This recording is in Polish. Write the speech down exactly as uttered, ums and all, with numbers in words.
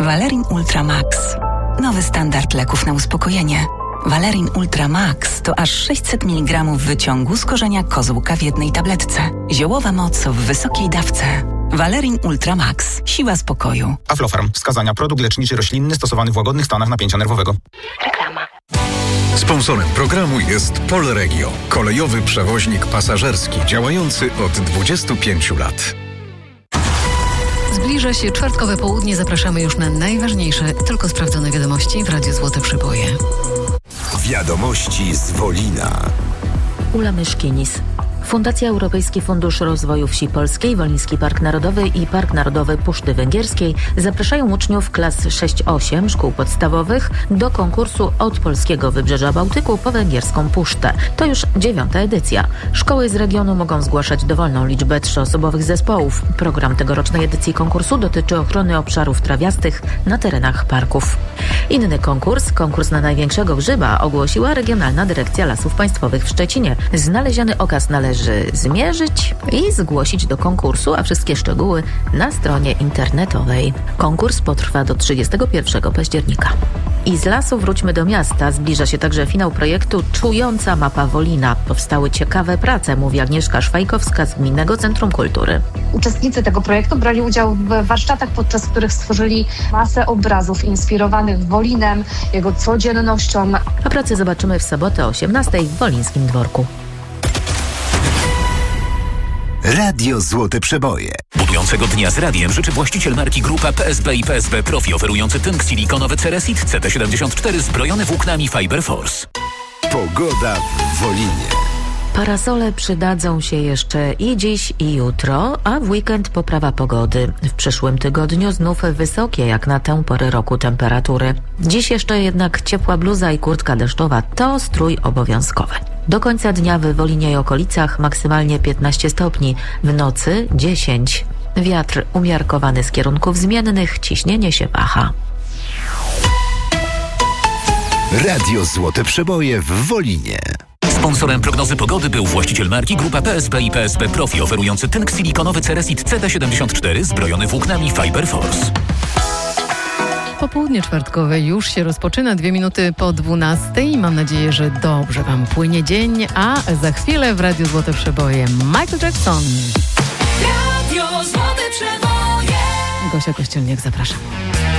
Valerin Ultra Max. Nowy standard leków na uspokojenie. Valerin Ultra Max to aż sześćset miligramów wyciągu z korzenia kozłka w jednej tabletce. Ziołowa moc w wysokiej dawce. Valerin Ultra Max. Siła spokoju. Aflofarm. Wskazania. Produkt leczniczy roślinny stosowany w łagodnych stanach napięcia nerwowego. Reklama. Sponsorem programu jest Polregio, kolejowy przewoźnik pasażerski działający od dwudziestu pięciu lat. Zbliża się czwartkowe południe. Zapraszamy już na najważniejsze, tylko sprawdzone wiadomości w Radiu Złote Przyboje. Wiadomości z Wolina. Ula Myszkinis. Fundacja Europejski Fundusz Rozwoju Wsi Polskiej, Woliński Park Narodowy i Park Narodowy Puszczy Węgierskiej zapraszają uczniów klas sześć osiem szkół podstawowych do konkursu Od Polskiego Wybrzeża Bałtyku po węgierską puszczę. To już dziewiąta edycja. Szkoły z regionu mogą zgłaszać dowolną liczbę trzyosobowych zespołów. Program tegorocznej edycji konkursu dotyczy ochrony obszarów trawiastych na terenach parków. Inny konkurs, konkurs na największego grzyba, ogłosiła Regionalna Dyrekcja Lasów Państwowych w Szczecinie. Znaleziony okaz należy zmierzyć i zgłosić do konkursu, a wszystkie szczegóły na stronie internetowej. Konkurs potrwa do trzydziestego pierwszego października. I z lasu wróćmy do miasta. Zbliża się także finał projektu Czująca Mapa Wolina. Powstały ciekawe prace, mówi Agnieszka Szwajkowska z Gminnego Centrum Kultury. Uczestnicy tego projektu brali udział w warsztatach, podczas których stworzyli masę obrazów inspirowanych Wolinem, jego codziennością. A pracę zobaczymy w sobotę o osiemnastej w Wolińskim Dworku. Radio Złote Przeboje. Budującego dnia z radiem życzy właściciel marki Grupa P S B i P S B Profi, oferujący tynk silikonowy Ceresit C T siedemdziesiąt cztery zbrojony włóknami Fiber Force. Pogoda w Wolinie. Parasole przydadzą się jeszcze i dziś, i jutro, a w weekend poprawa pogody. W przyszłym tygodniu znów wysokie jak na tę porę roku temperatury. Dziś jeszcze jednak ciepła bluza i kurtka deszczowa to strój obowiązkowy. Do końca dnia w Wolinie i okolicach maksymalnie piętnaście stopni, w nocy dziesięć. Wiatr umiarkowany z kierunków zmiennych, ciśnienie się waha. Radio Złote Przeboje w Wolinie. Sponsorem prognozy pogody był właściciel marki Grupa P S B i P S B Profi, oferujący tynk silikonowy Ceresit C T siedemdziesiąt cztery zbrojony włóknami Fiber Force. Popołudnie czwartkowe już się rozpoczyna, dwie minuty po dwunastej. Mam nadzieję, że dobrze Wam płynie dzień, a za chwilę w Radiu Złote Przeboje Michael Jackson. Radio Złote Przeboje. Gosia Kościelniak, zapraszam.